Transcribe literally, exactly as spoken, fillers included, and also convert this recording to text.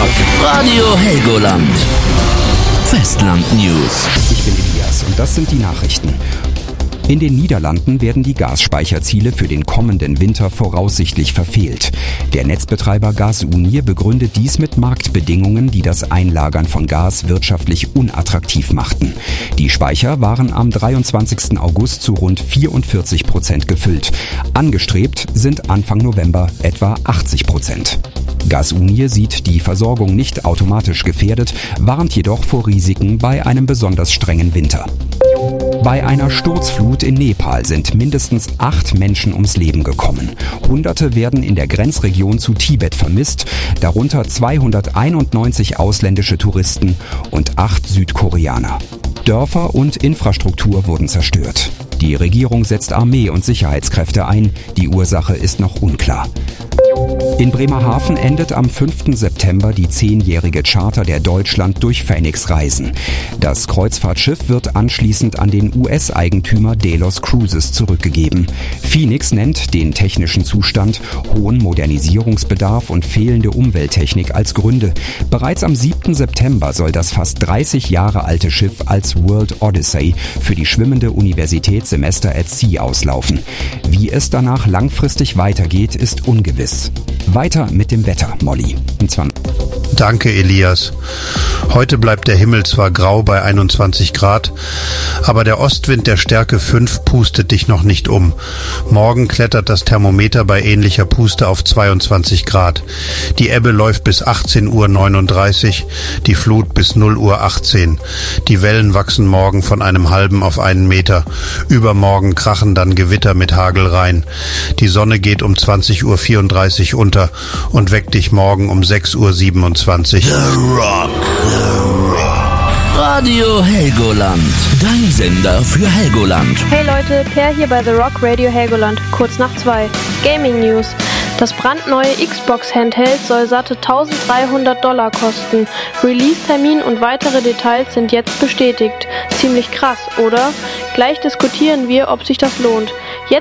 Rock. Radio Helgoland. Festland News. Ich bin Elias und das sind die Nachrichten. In den Niederlanden werden die Gasspeicherziele für den kommenden Winter voraussichtlich verfehlt. Der Netzbetreiber Gasunie begründet dies mit Marktbedingungen, die das Einlagern von Gas wirtschaftlich unattraktiv machten. Die Speicher waren am dreiundzwanzigsten August zu rund vierundvierzig Prozent gefüllt. Angestrebt sind Anfang November etwa achtzig Prozent. Gasunie sieht die Versorgung nicht automatisch gefährdet, warnt jedoch vor Risiken bei einem besonders strengen Winter. Bei einer Sturzflut in Nepal sind mindestens acht Menschen ums Leben gekommen. Hunderte werden in der Grenzregion zu Tibet vermisst, darunter zweihunderteinundneunzig ausländische Touristen und acht Südkoreaner. Dörfer und Infrastruktur wurden zerstört. Die Regierung setzt Armee und Sicherheitskräfte ein. Die Ursache ist noch unklar. In Bremerhaven endet am fünften September die zehnjährige Charter der Deutschland durch Phoenix Reisen. Das Kreuzfahrtschiff wird anschließend an den U S-Eigentümer Delos Cruises zurückgegeben. Phoenix nennt den technischen Zustand, hohen Modernisierungsbedarf und fehlende Umwelttechnik als Gründe. Bereits am siebten September soll das fast dreißig Jahre alte Schiff als World Odyssey für die schwimmende Universität Semester at Sea auslaufen. Wie es danach langfristig weitergeht, ist ungewiss. Weiter mit dem Wetter, Molly. Und zwar Danke, Elias. Heute bleibt der Himmel zwar grau bei einundzwanzig Grad, aber der Ostwind der Stärke fünf pustet dich noch nicht um. Morgen klettert das Thermometer bei ähnlicher Puste auf zweiundzwanzig Grad. Die Ebbe läuft bis achtzehn Uhr neununddreißig, die Flut bis null Uhr achtzehn. Die Wellen wachsen morgen von einem halben auf einen Meter. Übermorgen krachen dann Gewitter mit Hagel rein. Die Sonne geht um zwanzig Uhr vierunddreißig unter und weckt dich morgen um sechs Uhr siebenundzwanzig. The Rock. The Rock. Radio Helgoland. Dein Sender für Helgoland. Hey Leute, Per hier bei The Rock Radio Helgoland. Kurz nach zwei. Gaming News. Das brandneue Xbox-Handheld soll satte dreizehnhundert Dollar kosten. Release-Termin und weitere Details sind jetzt bestätigt. Ziemlich krass, oder? Gleich diskutieren wir, ob sich das lohnt. Jetzt